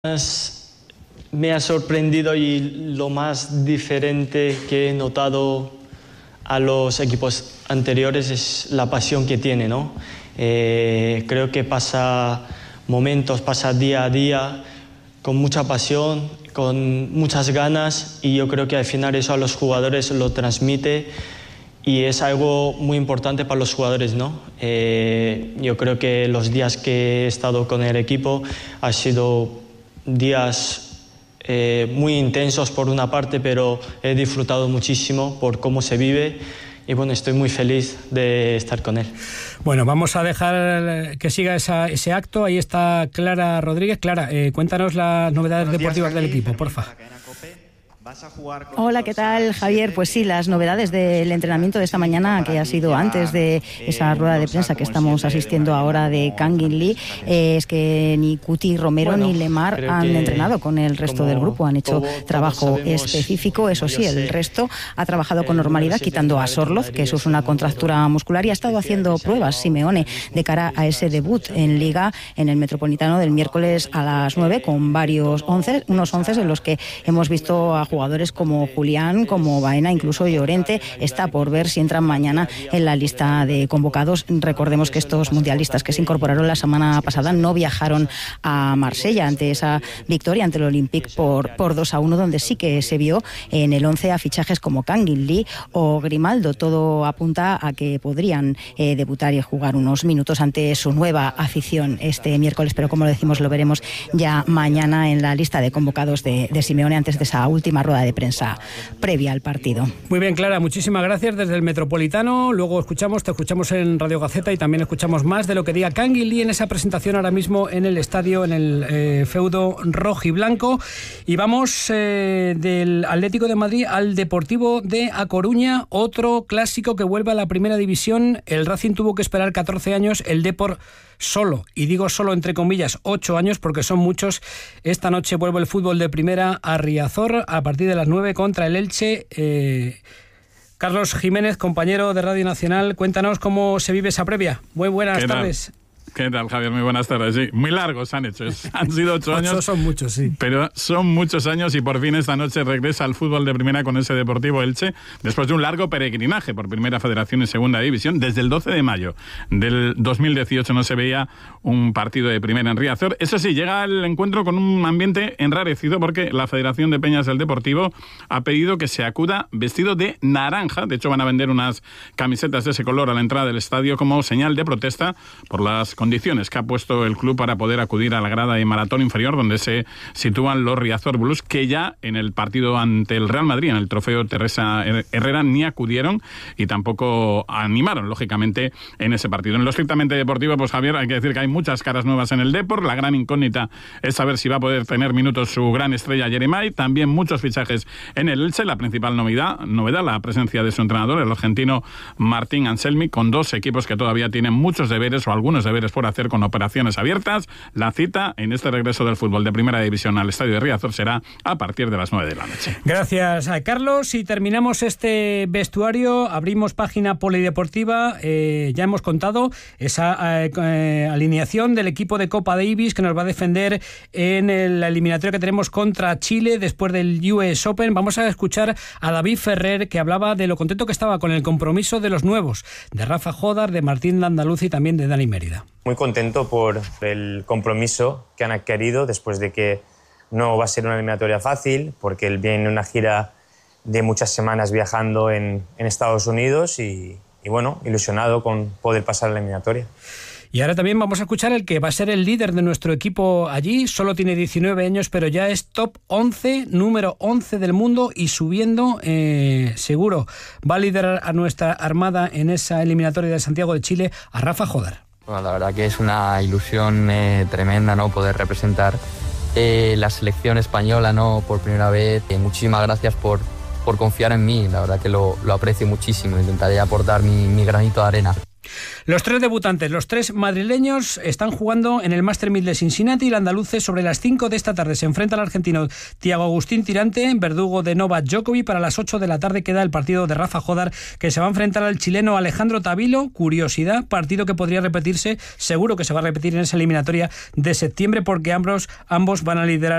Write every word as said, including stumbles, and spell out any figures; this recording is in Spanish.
Me ha sorprendido y lo más diferente que he notado a los equipos anteriores es la pasión que tiene, ¿no? Eh, creo que pasa momentos, pasa día a día con mucha pasión, con muchas ganas, y yo creo que al final eso a los jugadores lo transmite y es algo muy importante para los jugadores, ¿no? Eh, yo creo que los días que he estado con el equipo han sido días eh, muy intensos por una parte, pero he disfrutado muchísimo por cómo se vive y bueno, estoy muy feliz de estar con él. Bueno, vamos a dejar que siga esa, ese acto. Ahí está Clara Rodríguez. Clara, eh, cuéntanos las novedades Buenos deportivas días, del equipo, porfa. Hola, ¿qué tal, Javier? Pues sí, las novedades del entrenamiento de esta mañana, que ha sido antes de esa rueda de prensa que estamos asistiendo ahora de Kangin Lee, eh, es que ni Cuti Romero bueno, ni Lemar han entrenado con el resto del grupo, han hecho todo, trabajo específico. Eso sí, el resto ha trabajado con normalidad, quitando a Sorloz, que sufre una contractura muscular, y ha estado haciendo pruebas Simeone de cara a ese debut en Liga en el Metropolitano del miércoles a las nueve, con varios once, unos once en los que hemos visto a jugadores como Julián, como Baena, incluso Llorente. Está por ver si entran mañana en la lista de convocados. Recordemos que estos mundialistas que se incorporaron la semana pasada no viajaron a Marsella ante esa victoria ante el Olympique por, por dos a uno, donde sí que se vio en el once a fichajes como Kangin Lee o Grimaldo. Todo apunta a que podrían eh, debutar y jugar unos minutos ante su nueva afición este miércoles, pero como lo decimos, lo veremos ya mañana en la lista de convocados de, de Simeone antes de esa última rueda de prensa previa al partido. Muy bien, Clara, muchísimas gracias desde el Metropolitano. Luego escuchamos, te escuchamos en Radio Gaceta y también escuchamos más de lo que diga Kangin Lee en esa presentación ahora mismo en el estadio, en el eh, feudo rojiblanco. Y vamos eh, del Atlético de Madrid al Deportivo de A Coruña, otro clásico que vuelve a la primera división. El Racing tuvo que esperar catorce años, el Depor solo, y digo solo entre comillas, ocho años, porque son muchos. Esta noche vuelve el fútbol de primera a Riazor a partir de las nueve contra el Elche. Eh, Carlos Jiménez, compañero de Radio Nacional, cuéntanos cómo se vive esa previa. Muy buenas tardes. ¿Qué tal, Javier? Muy buenas tardes. Sí, muy largos han hecho. Han sido ocho años. Ocho son muchos, sí. Pero son muchos años y por fin esta noche regresa al fútbol de primera con ese Deportivo Elche, después de un largo peregrinaje por Primera Federación y Segunda División. Desde el doce de mayo del dos mil dieciocho no se veía un partido de primera en Riazor. Eso sí, llega el encuentro con un ambiente enrarecido porque la Federación de Peñas del Deportivo ha pedido que se acuda vestido de naranja. De hecho, van a vender unas camisetas de ese color a la entrada del estadio como señal de protesta por las condiciones que ha puesto el club para poder acudir a la grada de Maratón Inferior, donde se sitúan los Riazor Blues, que ya en el partido ante el Real Madrid, en el trofeo Teresa Herrera, ni acudieron y tampoco animaron, lógicamente, en ese partido. En lo estrictamente deportivo, pues Javier, hay que decir que hay muchas caras nuevas en el Depor. La gran incógnita es saber si va a poder tener minutos su gran estrella Jeremai. También muchos fichajes en el Elche. La principal novedad, novedad la presencia de su entrenador, el argentino Martín Anselmi, con dos equipos que todavía tienen muchos deberes o algunos deberes por hacer con operaciones abiertas. La cita en este regreso del fútbol de primera división al estadio de Riazor será a partir de las nueve de la noche. Gracias a Carlos, y terminamos este vestuario, abrimos página polideportiva. Eh, ya hemos contado esa eh, eh, alineación del equipo de Copa Davis que nos va a defender en el, la eliminatoria que tenemos contra Chile después del U S Open. Vamos a escuchar a David Ferrer, que hablaba de lo contento que estaba con el compromiso de los nuevos, de Rafa Jodar, de Martín Landaluz y también de Dani Mérida. Muy contento por el compromiso que han adquirido después de que no va a ser una eliminatoria fácil, porque él viene en una gira de muchas semanas viajando en, en Estados Unidos y, y bueno, ilusionado con poder pasar la eliminatoria. Y ahora también vamos a escuchar el que va a ser el líder de nuestro equipo allí. Solo tiene diecinueve años, pero ya es top once, número once del mundo y subiendo, eh, seguro. Va a liderar a nuestra armada en esa eliminatoria de Santiago de Chile, a Rafa Jodar. Bueno, la verdad que es una ilusión eh, tremenda, ¿no?, poder representar eh, la selección española, ¿no?, por primera vez. Eh, muchísimas gracias por, por confiar en mí, la verdad que lo, lo aprecio muchísimo. Intentaré aportar mi, mi granito de arena. Los tres debutantes, los tres madrileños, están jugando en el Master mil de Cincinnati. El andaluces sobre las cinco de esta tarde se enfrenta al argentino Thiago Agustín Tirante, verdugo de Novak Djokovic. Para las ocho de la tarde queda el partido de Rafa Jodar, que se va a enfrentar al chileno Alejandro Tavilo. Curiosidad, partido que podría repetirse, seguro que se va a repetir en esa eliminatoria de septiembre, porque ambos, ambos van a liderar